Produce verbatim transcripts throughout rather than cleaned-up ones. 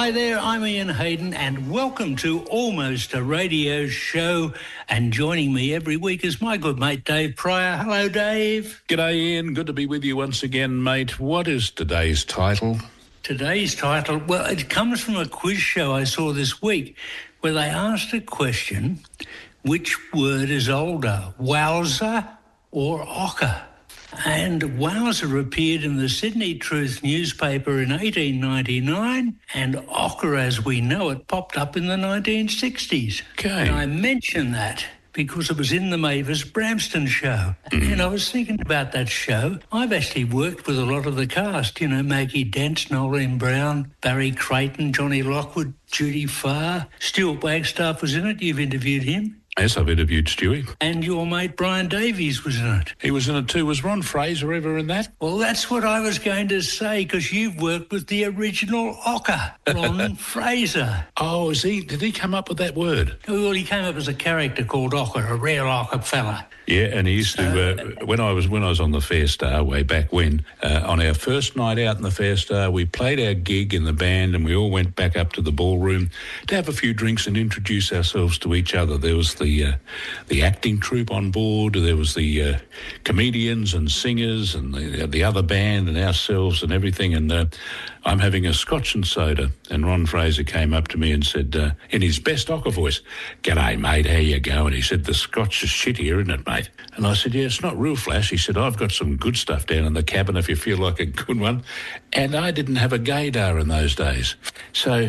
Hi there, I'm Ian Hayden, and welcome to Almost a Radio Show. And joining me every week is my good mate Dave Pryor. Hello, Dave. G'day, Ian. Good to be with you once again, mate. What is today's title? Today's title, well, it comes from a quiz show I saw this week where they asked a question, which word is older, wowser or ochre? And wowser appeared in the Sydney Truth newspaper in eighteen ninety-nine, and ochre, as we know it, popped up in the nineteen sixties. Okay. And I mention that because it was in the Mavis Bramston show. Mm. And I was thinking about that show. I've actually worked with a lot of the cast, you know, Maggie Dent, Noelene Brown, Barry Creighton, Johnny Lockwood, Judy Farr. Stuart Wagstaff was in it. You've interviewed him. Yes, I've interviewed Stewie. And your mate Brian Davies was in it. He was in it too. Was Ron Fraser ever in that? Well, that's what I was going to say, because you've worked with the original ochre, Ron Fraser. Oh, is he? Did he come up with that word? Well, he came up as a character called Ochre, a rare ochre fella. Yeah, and he used to, uh, when I was when I was on the Fair Star way back when, uh, on our first night out in the Fair Star, we played our gig in the band and we all went back up to the ballroom to have a few drinks and introduce ourselves to each other. There was the uh, the acting troupe on board, there was the uh, comedians and singers and the, the other band and ourselves and everything, and uh, I'm having a scotch and soda, and Ron Fraser came up to me and said, uh, in his best ochre voice, "G'day, mate, how you going?" He said, "The scotch is shit here, isn't it, mate?" And I said, "Yeah, it's not real flash." He said, "I've got some good stuff down in the cabin if you feel like a good one." And I didn't have a gaydar in those days. So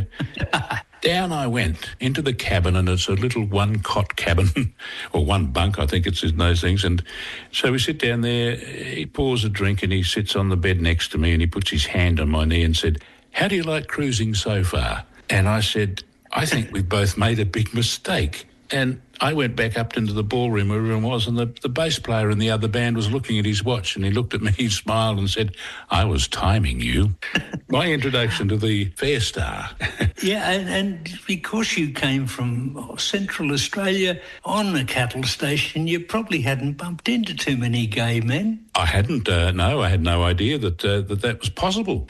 down I went into the cabin, and it's a little one-cot cabin, or one bunk, I think it's in those things. And so we sit down there, he pours a drink, and he sits on the bed next to me, and he puts his hand on my knee and said, "How do you like cruising so far?" And I said, "I think we've both made a big mistake." And I went back up into the ballroom where everyone was, and the, the bass player in the other band was looking at his watch, and he looked at me, he smiled and said, "I was timing you." My introduction to the Fair Star. Yeah, and, and because you came from Central Australia on a cattle station, you probably hadn't bumped into too many gay men. I hadn't, uh, no, I had no idea that, uh, that that was possible.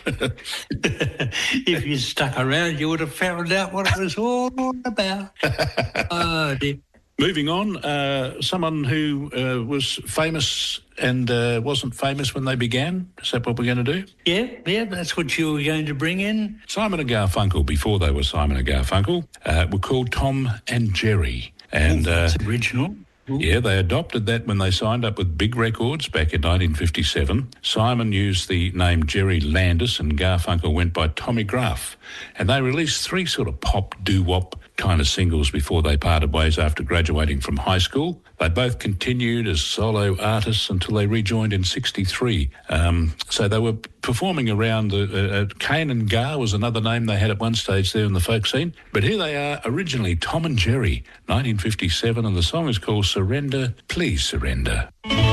If you stuck around, you would have found out what it was all about. Oh, dear. Moving on, uh, someone who uh, was famous and uh, wasn't famous when they began. Is that what we're going to do? Yeah, yeah, that's what you were going to bring in. Simon and Garfunkel, before they were Simon and Garfunkel, uh, were called Tom and Jerry. And Ooh, that's uh, original. Ooh. Yeah, they adopted that when they signed up with Big Records back in nineteen fifty-seven. Simon used the name Jerry Landis and Garfunkel went by Tommy Gruff. And they released three sort of pop doo-wop kind of singles before they parted ways after graduating from high school. They both continued as solo artists until they rejoined in sixty-three. Um, so they were performing around, the, uh, Kane and Gar was another name they had at one stage there in the folk scene. But here they are, originally Tom and Jerry, nineteen fifty-seven, and the song is called Surrender, Please Surrender.